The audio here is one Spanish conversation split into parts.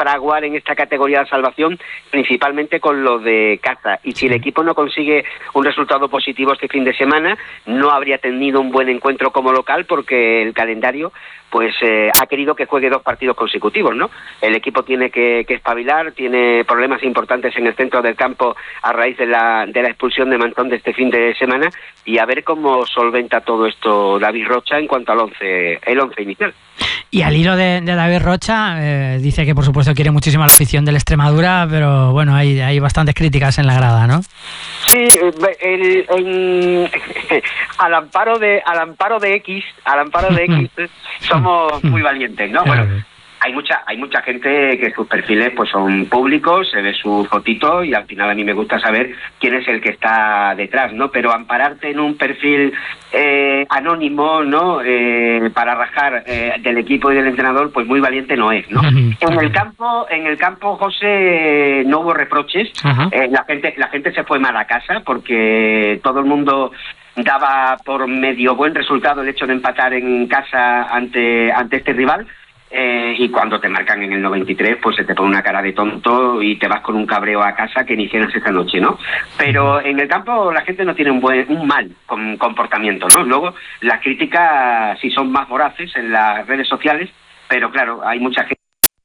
fraguar en esta categoría de salvación, principalmente con lo de casa. Y si el equipo no consigue un resultado positivo este fin de semana, no habría tenido un buen encuentro como local, porque el calendario pues ha querido que juegue 2 partidos consecutivos, ¿no? El equipo tiene que espabilar, tiene problemas importantes en el centro del campo a raíz de la expulsión de Mantón de este fin de semana, y a ver cómo solventa todo esto David Rocha en cuanto al el once inicial. Y al hilo de David Rocha, dice que por supuesto quiere muchísimo a la afición del Extremadura, pero bueno, hay bastantes críticas en la grada, ¿no? Sí, al amparo de X somos muy valientes, ¿no? Bueno, hay mucha gente que sus perfiles pues son públicos, se ve su fotito y al final a mí me gusta saber quién es el que está detrás, ¿no? Pero ampararte en un perfil anónimo, ¿no? Para rajar del equipo y del entrenador, pues muy valiente no es, ¿no? En el campo, José, no hubo reproches. La gente se fue mal a casa porque todo el mundo daba por medio buen resultado el hecho de empatar en casa ante este rival. Y cuando te marcan en el 93, pues se te pone una cara de tonto y te vas con un cabreo a casa que ni cenas esta noche, ¿no? Pero en el campo la gente no tiene un mal comportamiento, ¿no? Luego las críticas sí son más voraces en las redes sociales, pero claro, hay mucha gente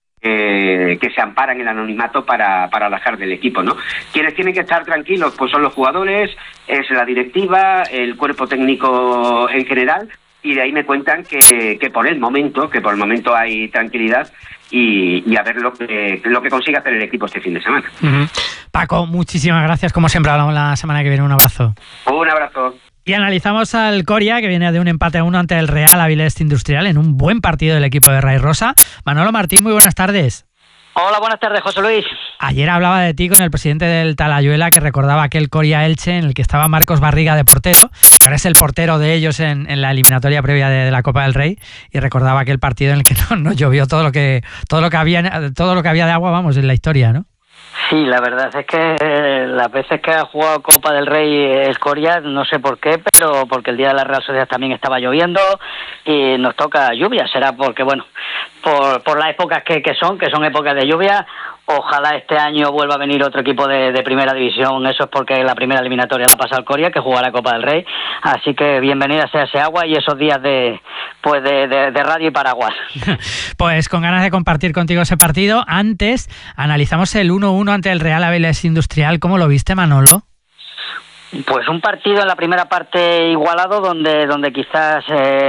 que se amparan en el anonimato para alajar del equipo, ¿no? Quienes tienen que estar tranquilos pues son los jugadores, es la directiva, el cuerpo técnico en general. Y de ahí me cuentan que por el momento hay tranquilidad y a ver lo que consigue hacer el equipo este fin de semana. Paco, muchísimas gracias, como siempre. Hablamos la semana que viene. Un abrazo. Un abrazo. Y analizamos al Coria, que viene de un empate a 1 ante el Real Avilés Industrial en un buen partido del equipo de Ray Rosa. Manolo Martín, muy buenas tardes. Hola, buenas tardes, José Luis. Ayer hablaba de ti con el presidente del Talayuela, que recordaba aquel Coria Elche en el que estaba Marcos Barriga de portero, que ahora es el portero de ellos en la eliminatoria previa de la Copa del Rey, y recordaba aquel partido en el que no llovió todo lo que había de agua, vamos, en la historia, ¿no? Sí, la verdad es que las veces que ha jugado Copa del Rey el Coria, no sé por qué, pero porque el día de la Real Sociedad también estaba lloviendo y nos toca lluvia. Será porque, bueno, por las épocas que son épocas de lluvia. Ojalá este año vuelva a venir otro equipo de primera división. Eso es porque la primera eliminatoria la pasa el Coria, que juega la Copa del Rey. Así que bienvenida sea ese agua y esos días de radio y paraguas. Pues con ganas de compartir contigo ese partido. Antes analizamos el 1-1 ante el Real Avilés Industrial. ¿Cómo lo viste, Manolo? Pues un partido en la primera parte igualado, donde quizás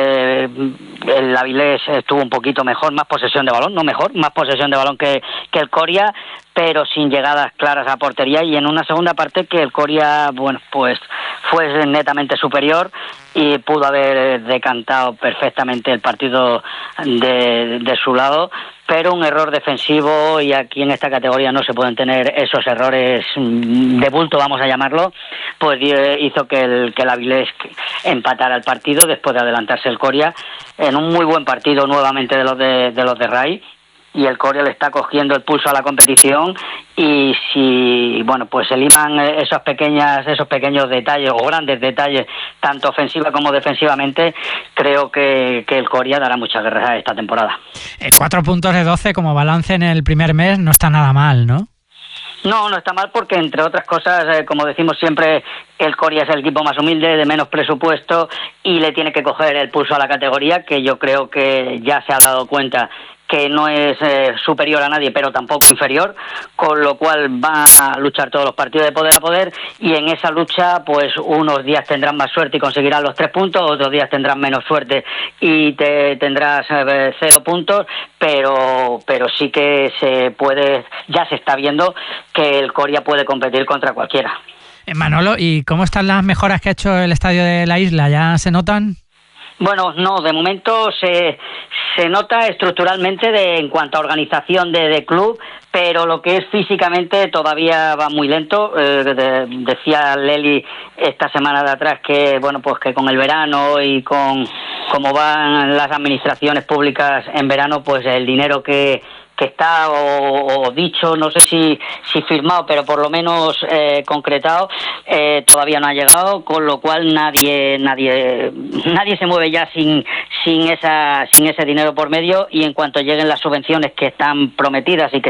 el Avilés estuvo un poquito mejor, más posesión de balón, más posesión de balón que el Coria, pero sin llegadas claras a portería, y en una segunda parte que el Coria, bueno, pues fue netamente superior y pudo haber decantado perfectamente el partido de su lado, pero un error defensivo, y aquí en esta categoría no se pueden tener esos errores de bulto, vamos a llamarlo, pues hizo que el Avilés empatara el partido después de adelantarse el Coria en un muy buen partido nuevamente de los de Ray. Y el Coria le está cogiendo el pulso a la competición, y si pues se liman esos pequeños detalles o grandes detalles, tanto ofensiva como defensivamente, creo que el Coria dará muchas guerras esta temporada. 4 puntos de 12 como balance en el primer mes no está nada mal, ¿no? No está mal porque, entre otras cosas, como decimos siempre, el Coria es el equipo más humilde, de menos presupuesto, y le tiene que coger el pulso a la categoría, que yo creo que ya se ha dado cuenta que no es superior a nadie, pero tampoco inferior, con lo cual va a luchar todos los partidos de poder a poder, y en esa lucha pues unos días tendrán más suerte y conseguirán los 3 puntos, otros días tendrán menos suerte y tendrás 0 puntos, pero sí que ya se está viendo que el Coria puede competir contra cualquiera. Manolo, ¿y cómo están las mejoras que ha hecho el estadio de la isla? ¿Ya se notan? Bueno, no, de momento se nota estructuralmente en cuanto a organización de club, pero lo que es físicamente todavía va muy lento. Decía Leli esta semana de atrás que que con el verano y con cómo van las administraciones públicas en verano, pues el dinero que está o dicho, no sé si firmado, pero por lo menos concretado, todavía no ha llegado, con lo cual nadie se mueve ya sin ese dinero por medio, y en cuanto lleguen las subvenciones que están prometidas y que